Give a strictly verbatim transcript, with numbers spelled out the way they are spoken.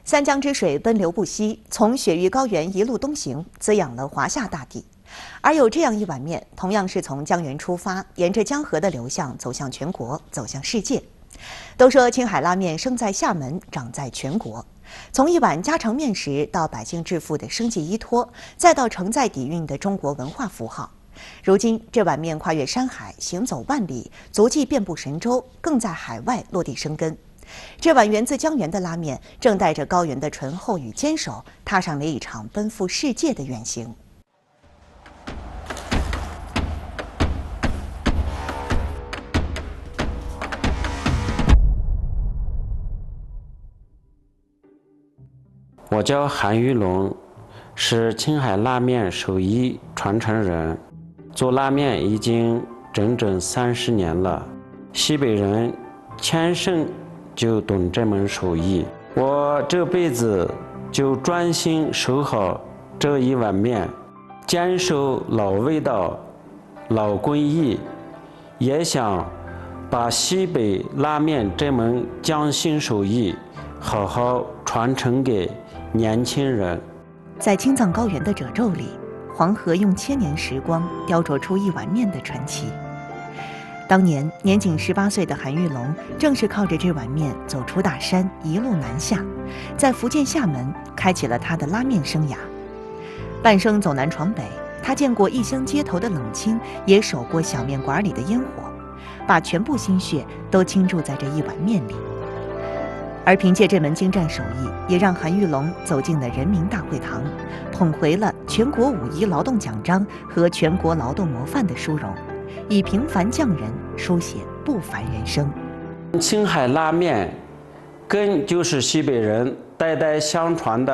三江之水奔流不息，从雪域高原一路东行，滋养了华夏大地。而有这样一碗面，同样是从江源出发，沿着江河的流向走向全国，走向世界。都说青海拉面生在厦门，长在全国。从一碗家常面食到百姓致富的生计依托，再到承载底蕴的中国文化符号。如今，这碗面跨越山海，行走万里，足迹遍布神州，更在海外落地生根。这碗源自江源的拉面，正带着高原的醇厚与坚守，踏上了一场奔赴世界的远行。 我叫韩玉龙，是青海拉面手艺传承人，做拉面已经整整三十年了。西北人天生就懂这门手艺，我这辈子就专心守好这一碗面，坚守老味道、老工艺，也想把西北拉面这门匠心手艺好好传承给年轻人。 在青藏高原的褶皱里，黄河用千年时光雕琢出一碗面的传奇。当年年仅十八岁的韩玉龙，正是靠着这碗面走出大山，一路南下，在福建厦门开启了他的拉面生涯。半生走南闯北，他见过异乡街头的冷清，也守过小面馆里的烟火，把全部心血都倾注在这一碗面里。而凭借这门精湛手艺，也让韩玉龙走进了人民大会堂，捧回了全国五一劳动奖章和全国劳动模范的殊荣，以平凡匠人书写不凡人生。 青海拉面根就是西北人代代相传的